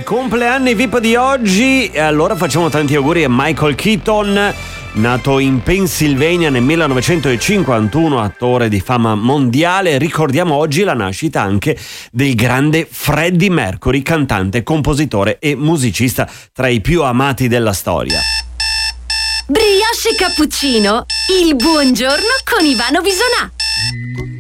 compleanni VIP di oggi. E allora facciamo tanti auguri a Michael Keaton, nato in Pennsylvania nel 1951, attore di fama mondiale. Ricordiamo oggi la nascita anche del grande Freddie Mercury, cantante, compositore e musicista tra i più amati della storia. Brioche cappuccino, il buongiorno con Ivano Bisonà.